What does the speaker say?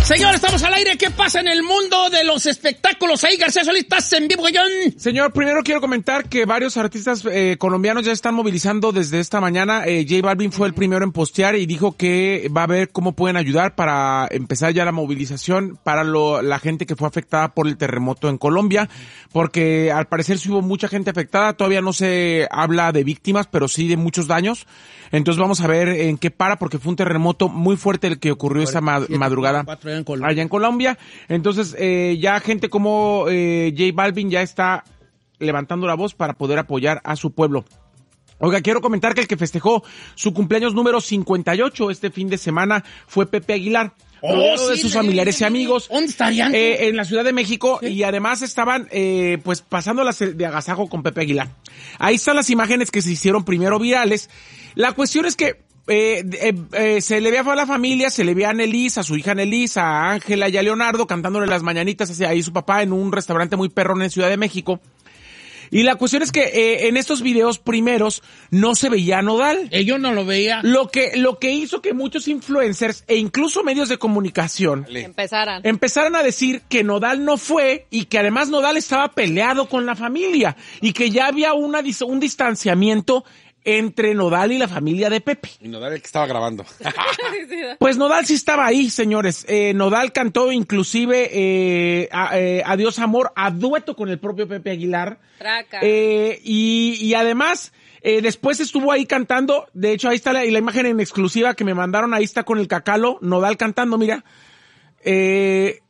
Señor, estamos al aire. ¿Qué pasa en el mundo de los espectáculos? Ahí, García Solís, estás en vivo, John. Señor, primero quiero comentar que varios artistas colombianos ya están movilizando desde esta mañana. J Balvin fue el primero en postear y dijo que va a ver cómo pueden ayudar para empezar ya la movilización para la gente que fue afectada por el terremoto en Colombia, porque al parecer sí hubo mucha gente afectada. Todavía no se habla de víctimas, pero sí de muchos daños. Entonces vamos a ver en qué para, porque fue un terremoto muy fuerte el que ocurrió esta madrugada allá en Colombia. Entonces ya gente como J Balvin ya está levantando la voz para poder apoyar a su pueblo. Oiga, quiero comentar que el que festejó su cumpleaños número 58 este fin de semana fue Pepe Aguilar. Uno de sus familiares y amigos. ¿Dónde estarían? En la Ciudad de México, sí. Y además estaban pues pasándolas de agasajo con Pepe Aguilar. Ahí están las imágenes que se hicieron primero virales. La cuestión es que se le ve a la familia, se le ve a Annelise, a su hija Annelise, a Ángela y a Leonardo cantándole las mañanitas hacia ahí su papá en un restaurante muy perrón en Ciudad de México. Y la cuestión es que en estos videos primeros no se veía a Nodal. Yo no lo veía. Lo que hizo que muchos influencers e incluso medios de comunicación empezaran a decir que Nodal no fue y que además Nodal estaba peleado con la familia y que ya había un distanciamiento entre Nodal y la familia de Pepe. Y Nodal el que estaba grabando. Pues Nodal sí estaba ahí, señores. Nodal cantó inclusive Adiós Amor a dueto con el propio Pepe Aguilar. Y además después estuvo ahí cantando. De hecho, ahí está la imagen en exclusiva que me mandaron. Ahí está con el Cacalo, Nodal cantando, mira.